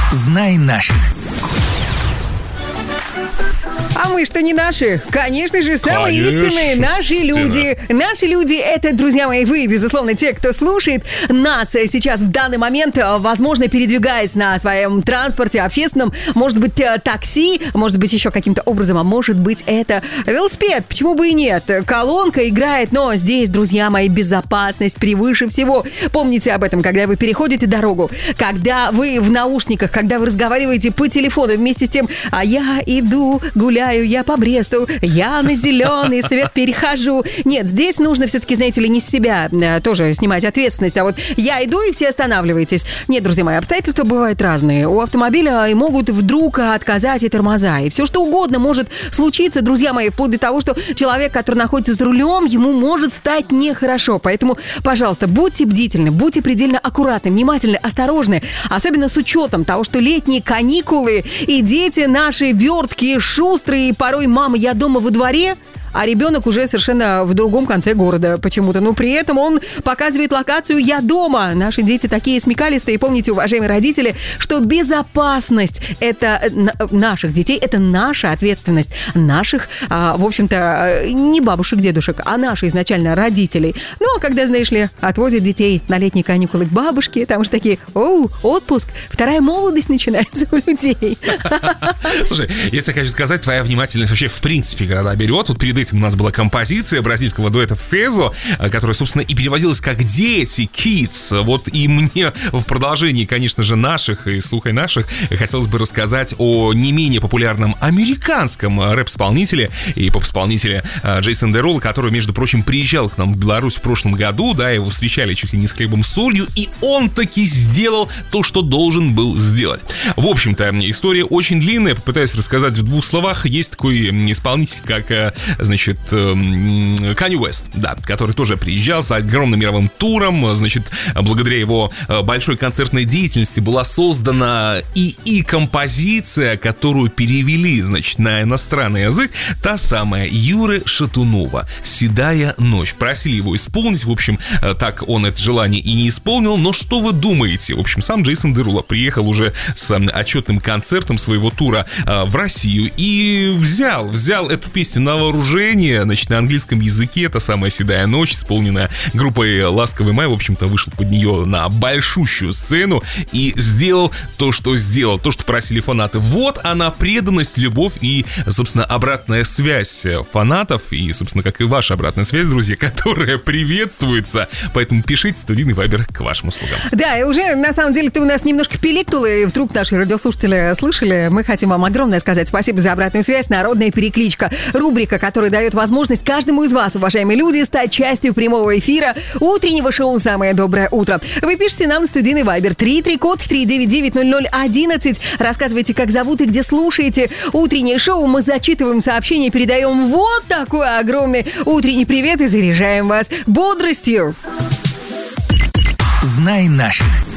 Знай наших. А мы что, не наши? Конечно же, самые истинные наши люди. Наши люди — это, друзья мои, вы, безусловно, те, кто слушает нас сейчас в данный момент, возможно, передвигаясь на своем транспорте общественном, может быть, такси, может быть, еще каким-то образом, а может быть, это велосипед. Почему бы и нет? Колонка играет, но здесь, друзья мои, безопасность превыше всего. Помните об этом, когда вы переходите дорогу, когда вы в наушниках, когда вы разговариваете по телефону вместе с тем, а я иду, гуляю, я по Бресту, я на зеленый свет перехожу. Нет, здесь нужно все-таки, знаете ли, не с себя тоже снимать ответственность, а вот я иду, и все останавливаетесь. Нет, друзья мои, обстоятельства бывают разные. У автомобиля и могут вдруг отказать и тормоза, и все что угодно может случиться, друзья мои, вплоть до того, что человек, который находится за рулем, ему может стать нехорошо. Поэтому, пожалуйста, будьте бдительны, будьте предельно аккуратны, внимательны, осторожны, особенно с учетом того, что летние каникулы и дети наши верткие, шустрые, и порой «мама, я дома во дворе», а ребенок уже совершенно в другом конце города почему-то. Но при этом он показывает локацию «я дома». Наши дети такие смекалистые. Помните, уважаемые родители, что безопасность это наших детей, это наша ответственность. Наших, в общем-то, не бабушек, дедушек, а наши изначально родителей. Ну, а когда, знаешь ли, отвозят детей на летние каникулы к бабушке, там же такие: «Оу, отпуск, вторая молодость начинается у людей». Слушай, я тебе хочу сказать, твоя внимательность вообще в принципе, когда берет. Вот перед этим у нас была композиция бразильского дуэта Фезо, которая, собственно, и переводилась как «дети», «kids». Вот и мне в продолжении, конечно же, наших и слухай наших хотелось бы рассказать о не менее популярном американском рэп-исполнителе и поп-исполнителе Джейсон Деруло, который, между прочим, приезжал к нам в Беларусь в прошлом году, да, его встречали чуть ли не с хлебом с солью, и он таки сделал то, что должен был сделать. В общем-то, история очень длинная, попытаюсь рассказать в двух словах. Есть такой исполнитель, как, значит, Канье Уэст, да, который тоже приезжал с огромным мировым туром. Значит, благодаря его большой концертной деятельности была создана и композиция, которую перевели, значит, на иностранный язык, та самая Юры Шатунова «Седая ночь». Просили его исполнить, в общем, так он это желание и не исполнил. Но что вы думаете? В общем, сам Джейсон Деруло приехал уже с отчетным концертом своего тура в Россию и взял эту песню на вооружение, значит, на английском языке, та самая «Седая ночь», исполненная группой «Ласковый май», в общем-то, вышел под нее на большущую сцену и сделал то, что просили фанаты. Вот она, преданность, любовь и, собственно, обратная связь фанатов, и, собственно, как и ваша обратная связь, друзья, которая приветствуется. Поэтому пишите студийный вайбер к вашим услугам. Да, и уже, на самом деле, ты у нас немножко пиликнул, и вдруг наши радиослушатели слышали. Мы хотим вам огромное сказать спасибо за обратную связь. Народная перекличка. Рубрика, которая дает возможность каждому из вас, уважаемые люди, стать частью прямого эфира утреннего шоу «Самое доброе утро». Вы пишите нам на студийный вайбер 339-0011. Рассказывайте, как зовут и где слушаете утреннее шоу. Мы зачитываем сообщения, передаем вот такой огромный утренний привет и заряжаем вас бодростью. Знай наших.